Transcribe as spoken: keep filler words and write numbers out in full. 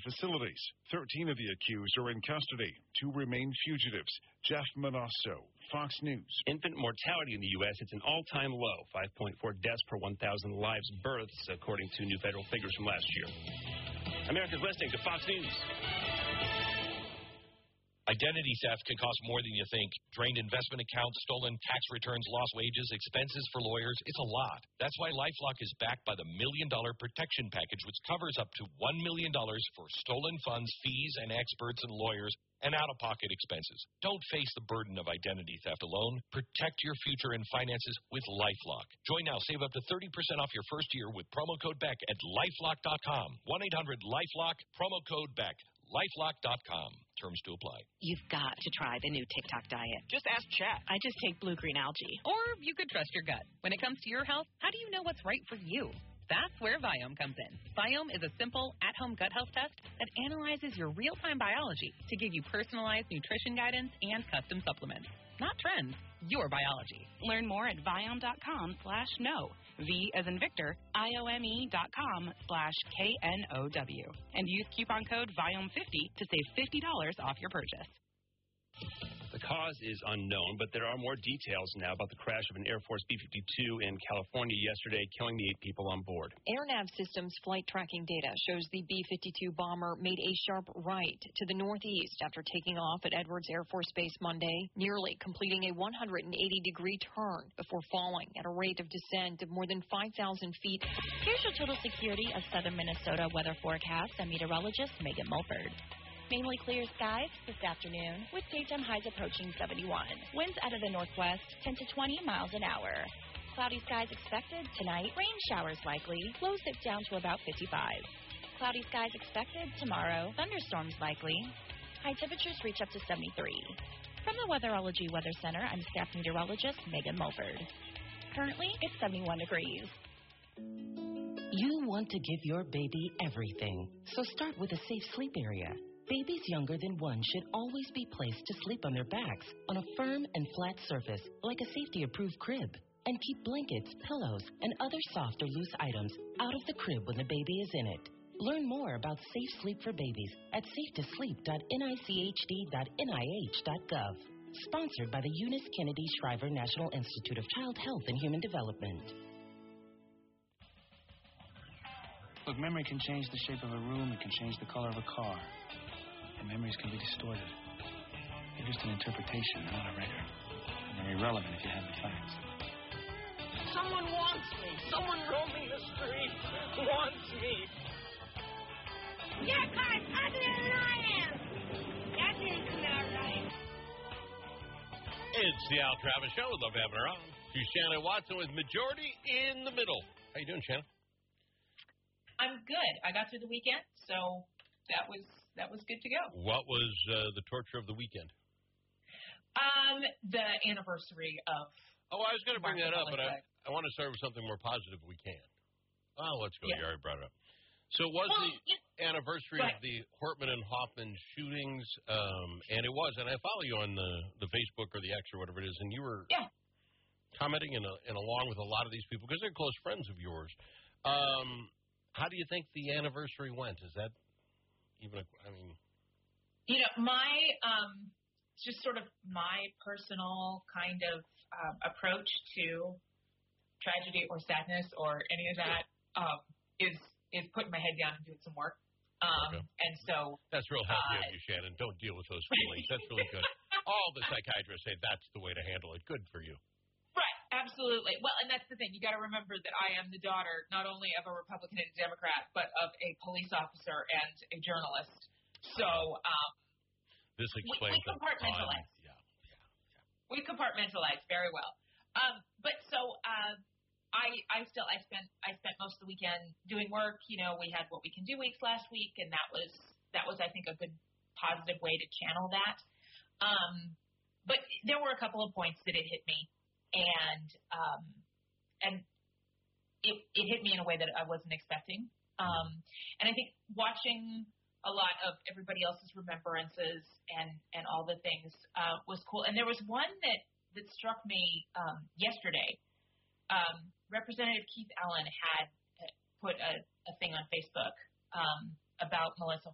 facilities. Thirteen of the accused are in custody. Two remain fugitives. Jeff Manasso, Fox News. Infant mortality in the U S hits an all-time low, five point four deaths per one thousand lives births, according to new federal figures from last year. America's listening to Fox News. Identity theft can cost more than you think. Drained investment accounts, stolen tax returns, lost wages, expenses for lawyers. It's a lot. That's why LifeLock is backed by the Million Dollar Protection Package, which covers up to one million dollars for stolen funds, fees, and experts and lawyers, and out-of-pocket expenses. Don't face the burden of identity theft alone. Protect your future and finances with LifeLock. Join now. Save up to thirty percent off your first year with promo code BECK at LifeLock dot com. one eight hundred LifeLock, promo code BECK. LifeLock dot com. Terms to apply. You've got to try the new TikTok diet. Just ask Chat. I just take blue-green algae. Or you could trust your gut. When it comes to your health, how do you know what's right for you? That's where Viome comes in. Viome is a simple, at-home gut health test that analyzes your real-time biology to give you personalized nutrition guidance and custom supplements. Not trends, your biology. Learn more at Viome dot com slash no. V as in Victor, I O M E dot com slash K N O W. And use coupon code Viome fifty to save fifty dollars off your purchase. The cause is unknown, but there are more details now about the crash of an Air Force B fifty-two in California yesterday, killing the eight people on board. AirNav Systems flight tracking data shows the B fifty-two bomber made a sharp right to the northeast after taking off at Edwards Air Force Base Monday, nearly completing a one hundred eighty degree turn before falling at a rate of descent of more than five thousand feet. Here's your total security of southern Minnesota weather forecast. I'm meteorologist Megan Mulford. Mainly clear skies this afternoon, with daytime highs approaching seventy-one. Winds out of the northwest, ten to twenty miles an hour. Cloudy skies expected tonight. Rain showers likely. Lows dip down to about fifty-five. Cloudy skies expected tomorrow. Thunderstorms likely. High temperatures reach up to seventy-three. From the Weatherology Weather Center, I'm staff meteorologist Megan Mulford. Currently, it's seventy-one degrees. You want to give your baby everything, so start with a safe sleep area. Babies younger than one should always be placed to sleep on their backs on a firm and flat surface, like a safety-approved crib. And keep blankets, pillows, and other soft or loose items out of the crib when the baby is in it. Learn more about safe sleep for babies at safe to sleep dot N I C H D dot N I H dot gov. Sponsored by the Eunice Kennedy Shriver National Institute of Child Health and Human Development. Look, memory can change the shape of a room. It can change the color of a car. And memories can be distorted. They're just an interpretation, not a record. And they're irrelevant if you have the facts. Someone wants me. Someone roaming the street wants me. Your car's uglier than I am. That didn't come out right. It's the Al Travis Show. Love having her on. She's Shannon Watson with Majority in the Middle. How you doing, Shannon? I'm good. I got through the weekend, so that was that was good to go. What was uh, the torture of the weekend? Um, the anniversary of. Oh, I was going to bring that up, but I, I want to start with something more positive if we can. Oh, let's go. Yeah. You already brought it up. So it was well, the yeah. anniversary of the Hortman and Hoffman shootings, um, and it was, and I follow you on the, the Facebook or the X or whatever it is, and you were yeah. commenting and, and along with a lot of these people, because they're close friends of yours. Um, how do you think the anniversary went? Is that even, a, I mean... You know, my, um, just sort of my personal kind of um, approach to tragedy or sadness or any of that um, is is putting my head down and doing some work. Um, okay. And so... That's real healthy uh, of you, Shannon. Don't deal with those feelings. That's really good. All the psychiatrists say that's the way to handle it. Good for you. Right, absolutely. Well, and that's the thing. You got to remember that I am the daughter not only of a Republican and a Democrat, but of a police officer and a journalist. So um, this explains we, we compartmentalize. Yeah, yeah, yeah. We compartmentalize very well. Um, but so uh, I, I still, I spent, I spent most of the weekend doing work. You know, we had What We Can Do weeks last week, and that was, that was, I think, a good positive way to channel that. Um, but there were a couple of points that it hit me. And um, and it, it hit me in a way that I wasn't expecting. Um, and I think watching a lot of everybody else's remembrances and, and all the things uh, was cool. And there was one that, that struck me um, yesterday. Um, Representative Keith Allen had put a, a thing on Facebook um, about Melissa